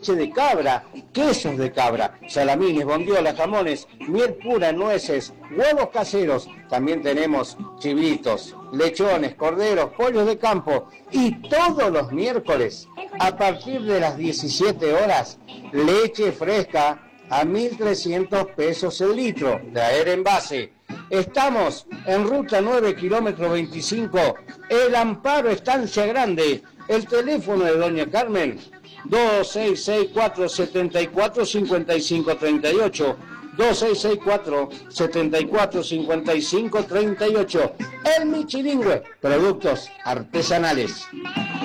leche de cabra, quesos de cabra, salamines, bondiolas, jamones, miel pura, nueces, huevos caseros. También tenemos chivitos, lechones, corderos, pollos de campo. Y todos los miércoles, a partir de las 17 horas, leche fresca a 1.300 pesos el litro, traer envase. Estamos en ruta 9, kilómetro 25, El Amparo, Estancia Grande. El teléfono de doña Carmen, 2664-745538, 2664-745538. El Michilingüe, productos artesanales.